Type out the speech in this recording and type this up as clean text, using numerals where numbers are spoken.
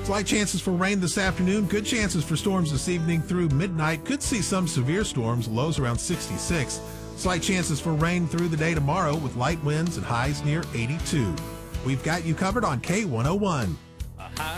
Slight chances for rain this afternoon. Good chances for storms this evening through midnight. Could see some severe storms, lows around 66. Slight chances for rain through the day tomorrow with light winds and highs near 82. We've got you covered on K101.